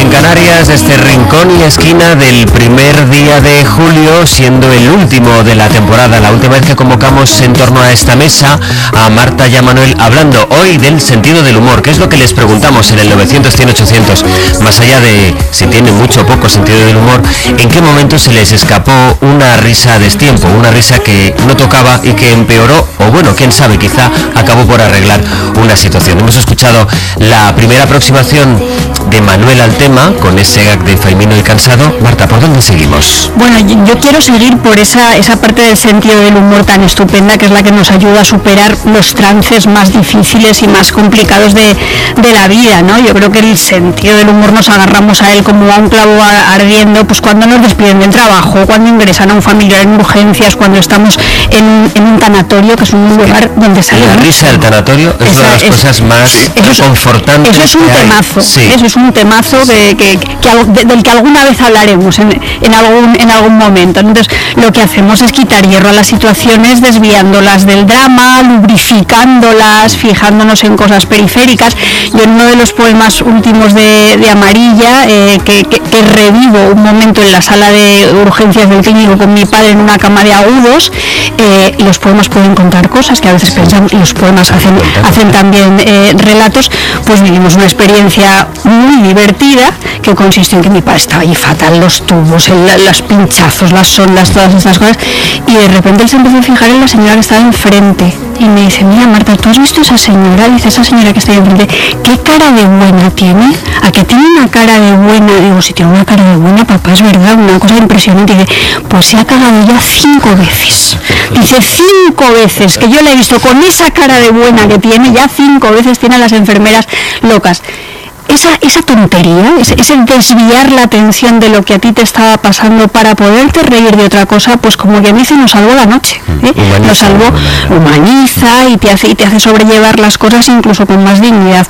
en Canarias, este rincón y esquina del primer día de julio, siendo el último de la temporada, la última vez que convocamos en torno a esta mesa a Marta y a Manuel, hablando hoy del sentido del humor, que es lo que les preguntamos en el 900-100-800, más allá de si tienen mucho o poco sentido del humor, en qué momento se les escapó una risa a destiempo, una risa que no tocaba y que empeoró, o bueno, quién sabe, quizá acabó por arreglar una situación. Hemos escuchado la primera aproximación de Manuel al tema, con ese gag de Faimino y Cansado. Marta, ¿por dónde seguimos? Bueno, yo quiero seguir por esa parte del sentido del humor tan estupenda, que es la que nos ayuda a superar los trances más difíciles y más complicados de la vida, ¿no? Yo creo que el sentido del humor nos agarramos a él como a un clavo ardiendo, pues cuando nos despiden del trabajo, cuando ingresan a un familiar en urgencias, cuando estamos en un tanatorio, que es un lugar donde salimos. La risa del tanatorio es una de las cosas más reconfortantes. Eso es un temazo, sí. Eso es un temazo del que alguna vez hablaremos en algún momento. Entonces, lo que hacemos es quitar hierro a las situaciones, desviándolas del drama, lubrificándolas, fijándonos en cosas periféricas. Yo en uno de los poemas últimos de Amarilla, que revivo un momento en la sala de urgencias del clínico con mi padre en una cama de agudos, y los poemas pueden contar cosas que a veces pensamos, y los poemas hacen también relatos, pues vivimos una experiencia muy divertida que consistió en que mi padre estaba ahí fatal, los tubos, los pinchazos, las sondas, todas estas cosas, y de repente él se empezó a fijar en la señora que estaba enfrente y me dice: mira, Marta, ¿tú has visto a esa señora? Dice: esa señora que está ahí enfrente, ¿qué cara de buena tiene? ¿A que tiene una cara de buena? Digo: si tiene una cara de buena, papá, es verdad, una cosa impresionante. Dice: pues se ha cagado ya 5 veces. Dice: 5 veces, que yo la he visto con esa cara de buena que tiene, ya 5 veces tiene a las enfermeras locas. Esa tontería, ese desviar la atención de lo que a ti te estaba pasando para poderte reír de otra cosa, pues como que a mí se nos salvó la noche, nos salvó, humaniza y te hace sobrellevar las cosas incluso con más dignidad.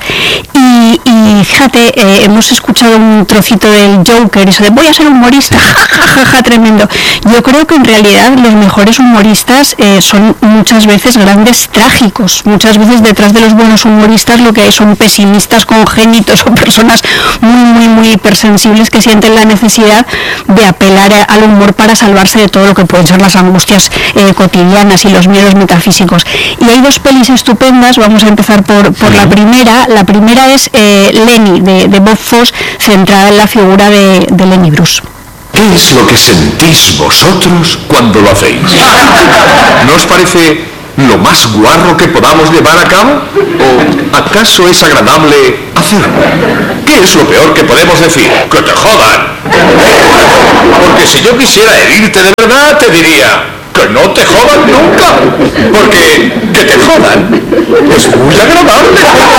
Y fíjate, hemos escuchado un trocito del Joker, eso de voy a ser humorista, jajaja, tremendo. Yo creo que en realidad los mejores humoristas son muchas veces grandes trágicos. Muchas veces detrás de los buenos humoristas lo que hay son pesimistas congénitos o personas muy hipersensibles que sienten la necesidad de apelar al humor para salvarse de todo lo que pueden ser las angustias cotidianas y los miedos metafísicos. Y hay 2 pelis estupendas. Vamos a empezar por la primera. La primera es Lenny, de Bob Fosse, centrada en la figura de Lenny Bruce. ¿Qué es lo que sentís vosotros cuando lo hacéis? ¿No os parece lo más guarro que podamos llevar a cabo? ¿O acaso es agradable hacerlo? ¿Qué es lo peor que podemos decir? ¡Que te jodan! Porque si yo quisiera herirte de verdad, te diría: que no te jodan nunca, porque que te jodan es muy agradable.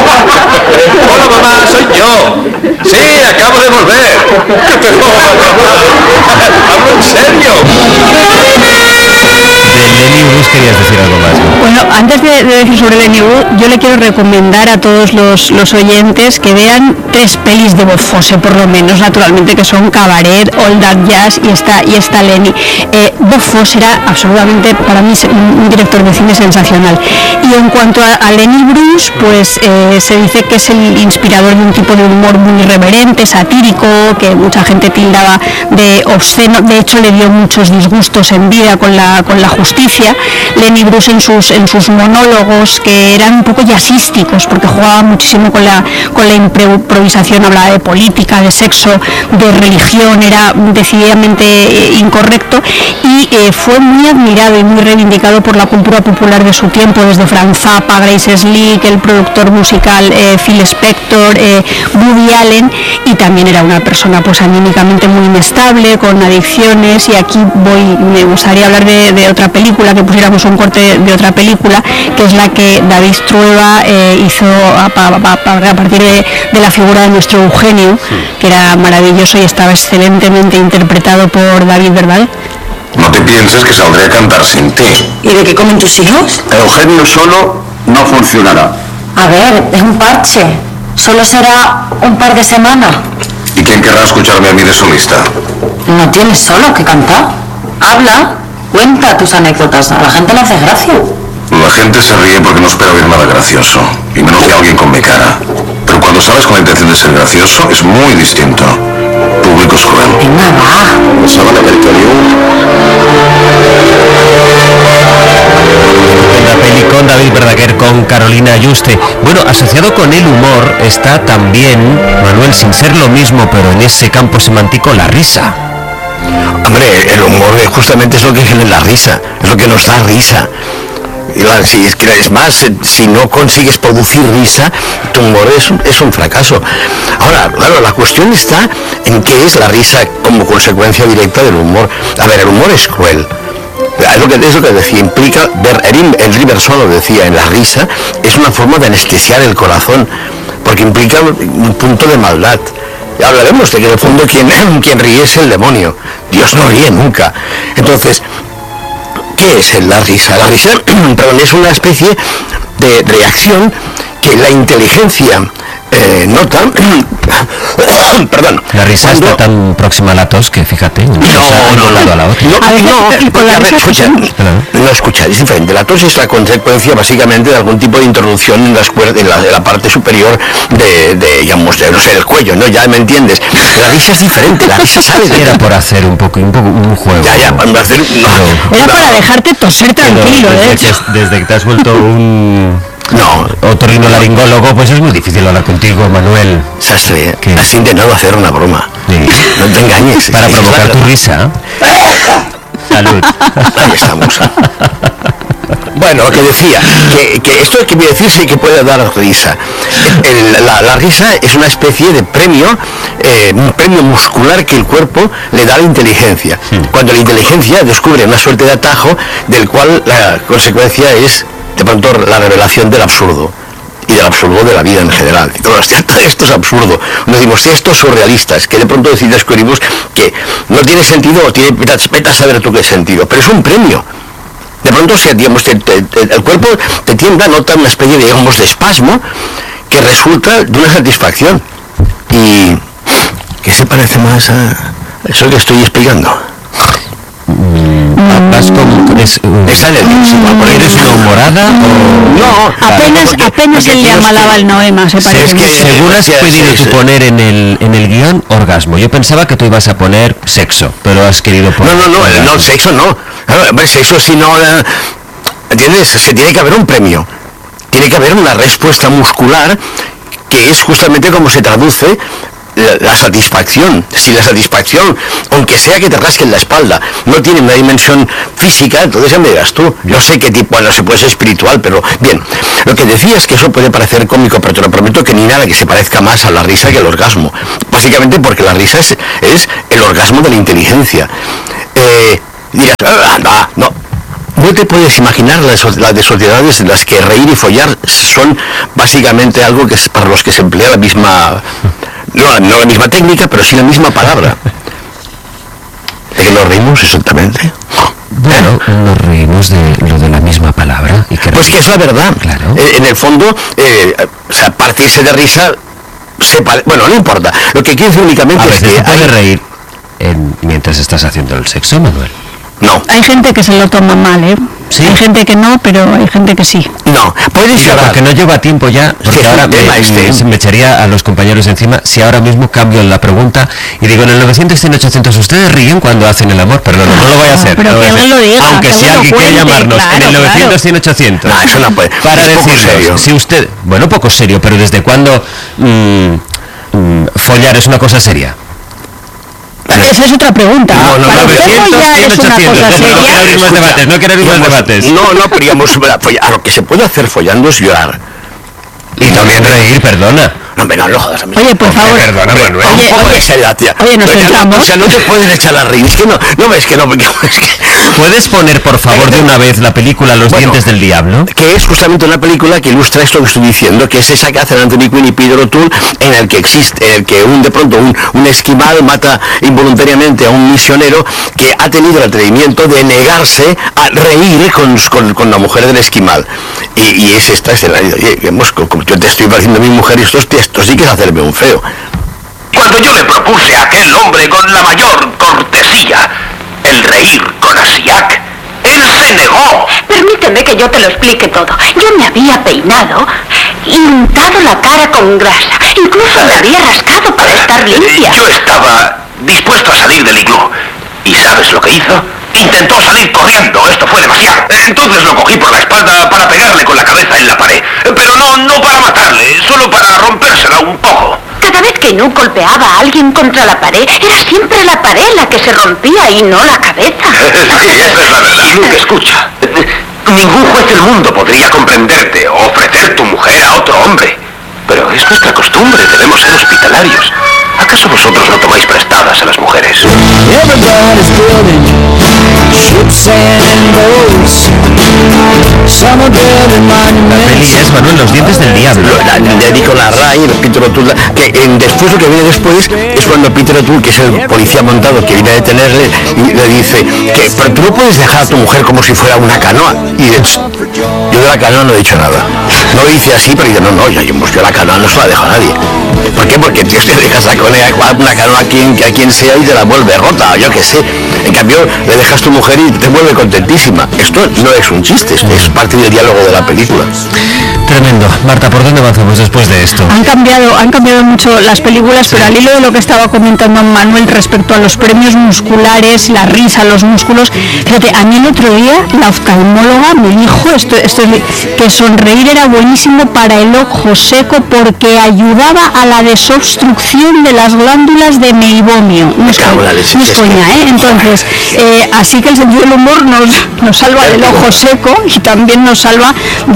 Hola, mamá, soy yo. Sí, acabo de volver. Que te jodan, mamá. Hablo en serio. De Lenny Bruce querías decir algo más, ¿no? Bueno, antes de decir sobre Lenny Bruce, yo le quiero recomendar a todos los oyentes que vean 3 pelis de Bob Fosse, por lo menos, naturalmente, que son Cabaret, All That Jazz y esta Lenny. Bob Fosse era absolutamente, para mí, un director de cine sensacional. Y en cuanto a Lenny Bruce, pues se dice que es el inspirador de un tipo de humor muy irreverente, satírico, que mucha gente tildaba de obsceno. De hecho, le dio muchos disgustos en vida con la justicia. Lenny Bruce en sus monólogos, que eran un poco jazzísticos, porque jugaba muchísimo con la improvisación, hablaba de política, de sexo, de religión, era decididamente incorrecto, y fue muy admirado y muy reivindicado por la cultura popular de su tiempo, desde Frank Zappa, Grace Slick, el productor musical Phil Spector, Woody Allen, y también era una persona pues anímicamente muy inestable, con adicciones. Y aquí me gustaría hablar de otra película, que pusiéramos un corte de otra película, que es la que David Trueba hizo a partir de la figura de nuestro Eugenio, que era maravilloso y estaba excelentemente interpretado por David Verbal. No te pienses que saldré a cantar sin ti. ¿Y de qué comen tus hijos? Eugenio solo no funcionará. A ver, es un parche. Solo será un par de semanas. ¿Y quién querrá escucharme a mí de solista? No tienes solo que cantar. Habla, cuenta tus anécdotas. A la gente le hace gracia. La gente se ríe porque no espera oír nada gracioso, y menos de alguien con mi cara. Pero Cuando sabes con la intención de ser gracioso, es muy distinto. Público es cruel. Venga, va. Sábana En la peli con David Verdaguer, con Carolina Ayuste. Bueno, asociado con el humor está también, Manuel, sin ser lo mismo, pero en ese campo semántico, la risa. Hombre, el humor justamente es lo que genera la risa, es lo que nos da risa. Si es más, si no consigues producir risa, tu humor es un fracaso. Ahora, claro, la cuestión está en qué es la risa como consecuencia directa del humor. A ver, el humor es cruel. Es lo que decía, implica ver, Henri Bergson lo decía, en la risa es una forma de anestesiar el corazón, porque implica un punto de maldad. Hablaremos de que en el fondo quien ríe es el demonio. Dios no ríe nunca. Entonces, ¿qué es la risa? La risa, perdón, es una especie de reacción que la inteligencia nota. Perdón. La risa está tan próxima a la tos que fíjate, no, lado a la otra. Escucha, es diferente. La tos es la consecuencia básicamente de algún tipo de introducción en las cuerdas, en la parte superior digamos, no sé, del cuello, ¿no? Ya me entiendes. La risa es diferente, la risa sale de... Era por hacer un juego. Ya, para hacer... Era para dejarte toser tranquilo, de hecho. Desde que te has vuelto un... otorrinolaringólogo, pues es muy difícil hablar contigo, Manuel. Sastre, has intentado hacer una broma. Sí. No te engañes. Para provocar tu risa. Salud. Ahí estamos. Bueno, lo que decía, que esto que voy a decir sí que puede dar risa. La risa es una especie de premio, un premio muscular que el cuerpo le da a la inteligencia. Cuando la inteligencia descubre una suerte de atajo, del cual la consecuencia es de pronto la revelación del absurdo y del absurdo de la vida en general. Esto es absurdo. Nos decimos, esto es surrealista, es que de pronto descubrimos que no tiene sentido, o tiene, vete a saber tú qué sentido, pero es un premio. De pronto, digamos, el cuerpo te tiembla, nota una especie, digamos, de espasmo que resulta de una satisfacción. ¿Y qué se parece más a eso que estoy explicando? ¿Eres una humorada o...? No, apenas él le amalaba el noema, se parece mucho. Según has pedido tú poner en el guión orgasmo. Yo pensaba que tú ibas a poner sexo, pero has querido poner... No, sexo no. Sexo si no... ¿Entiendes? Se tiene que haber un premio. Tiene que haber una respuesta muscular que es justamente como se traduce la satisfacción. Si la satisfacción, aunque sea que te rasquen la espalda, no tiene una dimensión física, entonces ya me dirás tú. Yo sé qué tipo, bueno, se puede ser espiritual, pero bien. Lo que decía es que eso puede parecer cómico, pero te lo prometo que ni nada que se parezca más a la risa que el orgasmo. Básicamente porque la risa es el orgasmo de la inteligencia. Dirás, no te puedes imaginar las de sociedades en las que reír y follar son básicamente algo que es para los que se emplea la misma... No la misma técnica, pero sí la misma palabra. ¿De qué nos reímos exactamente? Bueno, nos reímos de lo de la misma palabra. Y pues que es la verdad. Claro. En el fondo, partirse de risa, bueno, no importa. Lo que quiero decir únicamente es que... ¿Te puedes reír mientras estás haciendo el sexo, Manuel? No. Hay gente que se lo toma mal, ¿eh? ¿Sí? Hay gente que no, pero hay gente que sí. No, puedes llorar. Porque no lleva tiempo ya, porque ahora me echaría a los compañeros encima si ahora mismo cambio la pregunta y digo, en el 900 y en 800 ustedes ríen cuando hacen el amor, pero no lo voy a hacer. Pero que él lo diga, aunque si alguien quiere llamarnos en el 900 y en 800. No, eso no puede. Para decirnos, si usted, bueno, poco serio, pero ¿desde cuándo follar es una cosa seria? Esa es otra pregunta. No, para usted follar es una cosa seria. No quiero abrir más debates. No, pero digamos, lo que se puede hacer follando es llorar. Y también reír, perdona. No jodas a mí. Oye, por favor. Perdona, Manuel. Oye, nos centramos. O sea, no te pueden echar a reír. Es que no, ¿Puedes poner, por favor, de una vez la película Los dientes del diablo? Que es justamente una película que ilustra esto que estoy diciendo, que es esa que hacen Anthony Quinn y Peter O'Toole, en el que de pronto un esquimal mata involuntariamente a un misionero que ha tenido el atrevimiento de negarse a reír con la mujer del esquimal. Y es esta escena. Como yo te estoy pareciendo a mi mujer y esto sí que es hacerme un feo. Cuando yo le propuse a aquel hombre con la mayor cortesía el reír con Asiak, él se negó. Permíteme que yo te lo explique todo. Yo me había peinado y untado la cara con grasa. Incluso me había rascado para estar limpia. Yo estaba dispuesto a salir del iglú. ¿Y sabes lo que hizo? Intentó salir corriendo, esto fue demasiado. Entonces lo cogí por la espalda para pegarle con la cabeza en la pared. Pero no para matarle, solo para rompérsela un poco. Cada vez que Inuk golpeaba a alguien contra la pared, era siempre la pared la que se rompía y no la cabeza. Sí, esa es la verdad. Inuk, escucha. Ningún juez del mundo podría comprenderte o ofrecer tu mujer a otro hombre. Pero es nuestra costumbre, debemos ser hospitalarios. ¿Acaso vosotros no tomáis prestadas a las mujeres? La peli es, Manuel, Los dientes del diablo. De Nicolas Ray, Peter O'Toole, que después, lo que viene después es cuando Peter O'Toole, que es el policía montado que viene a detenerle, y le dice que pero tú no puedes dejar a tu mujer como si fuera una canoa. Y dice, yo de la canoa no he dicho nada. No lo dice así, pero dice, no, yo la canoa no se la dejo a nadie. ¿Por qué? Porque Dios te dejas a una canoa a quien sea y te la vuelve rota, o yo qué sé. En cambio, le dejas tu mujer y te vuelve contentísima. Esto no es un chiste, es parte del diálogo de la película. Tremendo. Marta, ¿por dónde avanzamos después de esto? Han cambiado mucho las películas, pero al hilo de lo que estaba comentando Manuel respecto a los premios musculares, la risa, los músculos, fíjate, a mí el otro día la oftalmóloga me dijo que sonreír era buenísimo para el ojo seco porque ayudaba a la desobstrucción de las glándulas de meibomio. No es coña, ¿eh? Entonces, así que el sentido del humor nos salva del ojo seco y también nos salva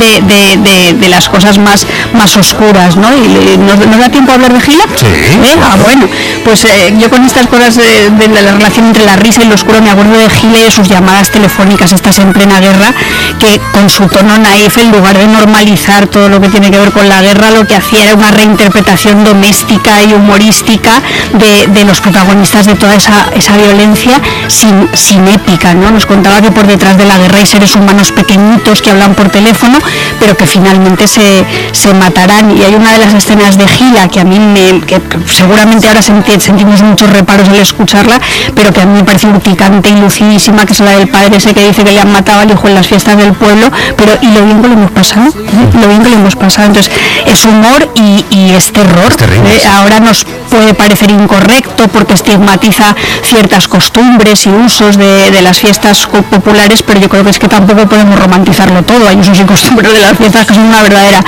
de las cosas más oscuras, ¿no? Y ¿nos da tiempo a hablar de Gila? Sí. Bueno, pues yo con estas cosas de la relación entre la risa y lo oscuro me acuerdo de Gila y de sus llamadas telefónicas estas en plena guerra, que con su tono naif, en lugar de normalizar todo lo que tiene que ver con la guerra, lo que hacía era una reinterpretación doméstica y humorística de los protagonistas de toda esa violencia sin épica, ¿no? Nos contaba que por detrás de la guerra hay seres humanos pequeñitos que hablan por teléfono, pero que finalmente se matarán. Y hay una de las escenas de Gila que a mí que seguramente ahora sentimos muchos reparos al escucharla, pero que a mí me parece urticante y lucidísima, que es la del padre ese que dice que le han matado al hijo en las fiestas del pueblo, pero y lo bien que lo hemos pasado, entonces es humor y es terror. Es Ahora nos puede parecer incorrecto porque estigmatiza ciertas costumbres y usos de las fiestas populares, pero yo creo que es que tampoco podemos romantizarlo todo. Hay usos y costumbres de las fiestas que son una verdadera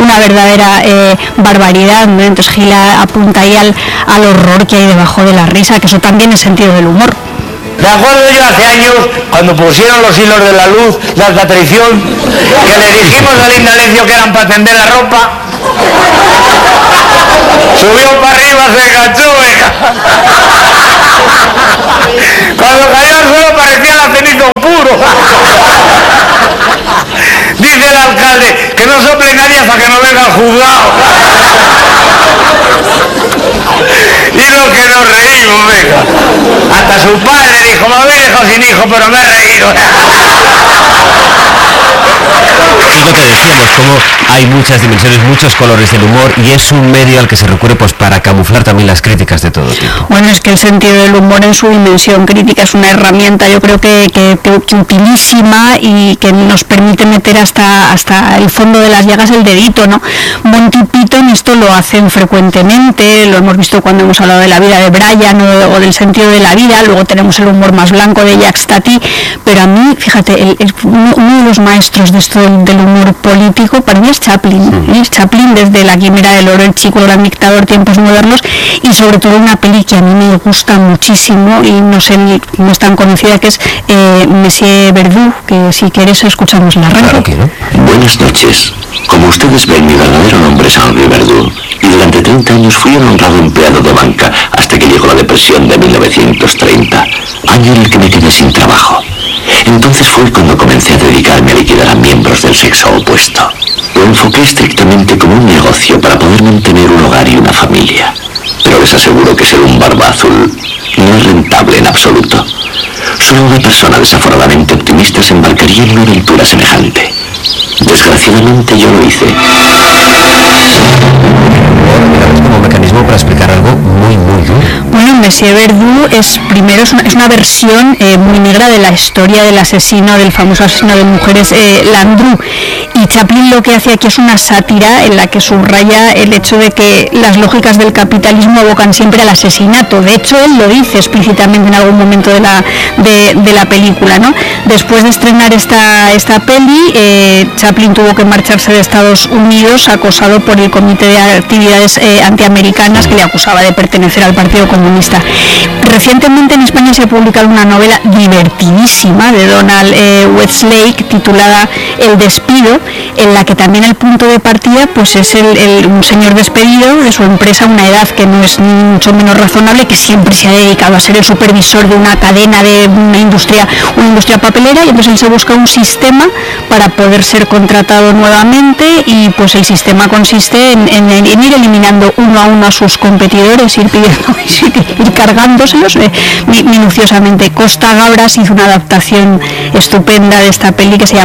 barbaridad, ¿no? Entonces Gila apunta ahí al horror que hay debajo de la risa, que eso también es sentido del humor. Me acuerdo yo hace años, cuando pusieron los hilos de la luz de alta traición, que le dijimos al Indalecio que eran para tender la ropa. Subió para arriba, se enganchó, Cuando cayó al suelo parecía la cenizo puro. Dice el alcalde que no sople nadie hasta que no venga el juzgado. Y lo que nos reímos, venga. Hasta su padre dijo, me habéis dejado sin hijo, pero me he reído. Es lo que decíamos, como hay muchas dimensiones, muchos colores del humor, y es un medio al que se recurre pues para camuflar también las críticas de todo tipo. Bueno, es que el sentido del humor en su dimensión crítica es una herramienta, yo creo que utilísima y que nos permite meter hasta el fondo de las llagas el dedito, ¿no? Monty Python esto lo hacen frecuentemente, lo hemos visto cuando hemos hablado de la vida de Brian o del sentido de la vida. Luego tenemos el humor más blanco de Jacques Tati, pero a mí, fíjate, uno de los maestros de esto del humor político para mí es Chaplin. Es Chaplin, desde La Quimera del Oro, El Chico, El Gran Dictador, Tiempos Modernos, y sobre todo una peli que a mí me gusta muchísimo y no sé, no es tan conocida, que es Monsieur Verdoux, que si quieres escuchamos la radio. Claro que no. Buenas noches. Como ustedes ven, mi verdadero nombre es Henri Verdoux, y durante 30 años fui un honrado empleado de banca hasta que llegó la depresión de 1930, año en el que me quedé sin trabajo. Entonces fue cuando comencé a dedicarme a liquidar a miembros del sexo opuesto. Lo enfoqué estrictamente como un negocio para poder mantener un hogar y una familia. Pero les aseguro que ser un barba azul no es rentable en absoluto. Solo una persona desaforadamente optimista se embarcaría en una aventura semejante. Desgraciadamente yo lo hice. Como mecanismo para explicar algo muy, muy duro. Bueno, Monsieur Verdoux es una versión muy negra de la historia del famoso asesino de mujeres Landru, Y Chaplin lo que hace aquí es una sátira en la que subraya el hecho de que las lógicas del capitalismo abocan siempre al asesinato. De hecho, él lo dice explícitamente en algún momento de la película, ¿no? Después de estrenar esta peli, Chaplin tuvo que marcharse de Estados Unidos acosado por el Comité de Actividades Antiamericanas, que le acusaba de pertenecer al Partido Comunista. Recientemente en España se ha publicado una novela divertidísima de Donald Westlake titulada El despido, en la que también el punto de partida pues es un señor despedido de su empresa a una edad que no es mucho menos razonable, que siempre se ha dedicado a ser el supervisor de una cadena de una industria papelera, y entonces él se busca un sistema para poder ser contratado nuevamente, y pues el sistema consiste en ir eliminando uno a uno a sus competidores, ir cargándoselos minuciosamente. Costa Gabras hizo una adaptación estupenda de esta peli de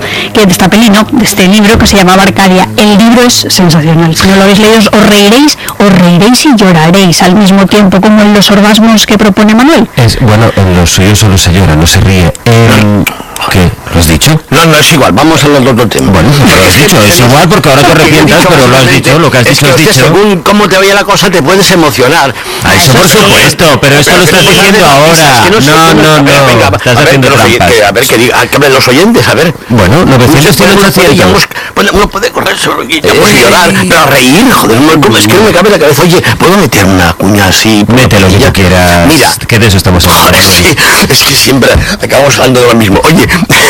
este libro que se llamaba Arcadia. El libro es sensacional, si no lo habéis leído os reiréis y lloraréis al mismo tiempo, como en los orgasmos que propone Manuel. Bueno, en los suyos solo se llora, no se ríe. ¿Qué? ¿Lo has dicho? No es igual, vamos al otro tema. Bueno, pero lo has dicho, es igual porque ahora te arrepientas, pero lo has dicho, lo que has dicho, según cómo te vaya la cosa te puedes emocionar. Eso por supuesto, pero esto lo estás diciendo ahora. No, estás haciendo trampas. A ver, que hablen los oyentes, a ver. Bueno, 900 tiene 800. Uno puede correr solo y llorar, pero reír, joder, es que no me cabe la cabeza. Oye, ¿puedo meter una cuña así? Mete lo que tú quieras. Mira, que de eso estamos hablando. Es que siempre acabamos hablando de lo mismo. Oye,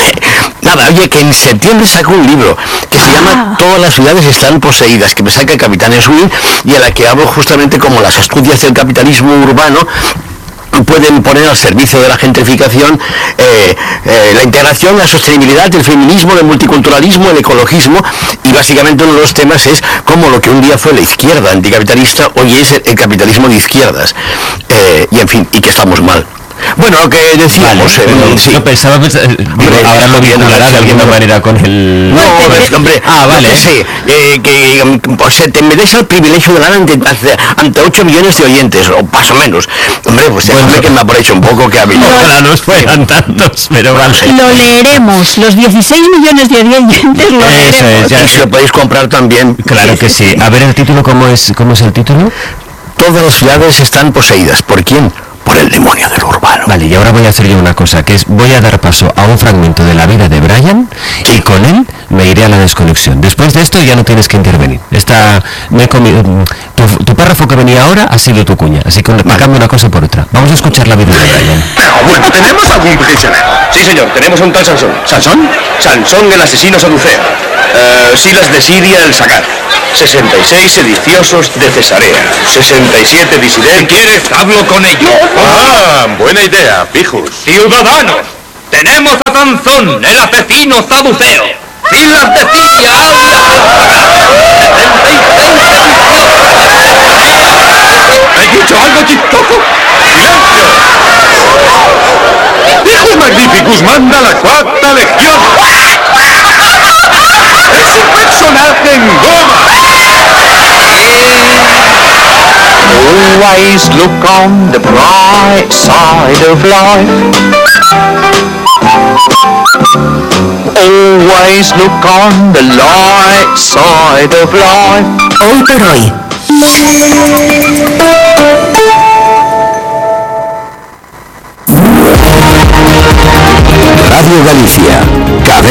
que en septiembre saco un libro que se llama Todas las ciudades están poseídas, que me saca el Capitán Swing, y a la que hablo justamente como las astucias del capitalismo urbano pueden poner al servicio de la gentrificación la integración, la sostenibilidad, el feminismo, el multiculturalismo, el ecologismo, y básicamente uno de los temas es cómo lo que un día fue la izquierda anticapitalista hoy es el capitalismo de izquierdas, y en fin, y que estamos mal. Bueno, lo que decíamos... Vale, sí. Yo pensaba, ahora lo vinculará de alguna manera con el... Vale. Sí, te metes al privilegio de hablar ante 8 millones de oyentes, o más o menos. Hombre, pues déjame que me aproveche un poco, que ha habido... Ojalá no fueran tantos, pero vale. Lo leeremos, los 16 millones de oyentes lo leeremos. Eso es, ya lo podéis comprar también. Claro que sí. A ver, el título, ¿cómo es el título? Todas las ciudades están poseídas. ¿Por quién? Por el demonio del urbano. Vale, y ahora voy a hacer yo una cosa, que es, voy a dar paso a un fragmento de la vida de Brian, y con él me iré a la desconexión. Después de esto ya no tienes que intervenir. Me he comido, tu párrafo que venía ahora ha sido tu cuña, así que cambio una cosa por otra. Vamos a escuchar la vida de Brian. Bueno, ¿tenemos algún prisionero? Sí, señor, tenemos un tal Sansón. ¿Sansón? Sansón, el asesino saduceo. Silas de Siria, el Sagar. 66 sediciosos de Cesarea. 67 disidentes. ¿Quieres? Hablo con ellos. Buena idea, Pijus. Ciudadanos, tenemos a Sansón, el asesino saduceo. Silas de Siria, ¿he dicho algo chistoso? ¡Silencio! ¡Hijo Magnificus manda la 4ª legión! ¡Es un personaje en goma! Always look on the bright side of life. Always look on the light side of life. Hoy por hoy. Radio Galicia.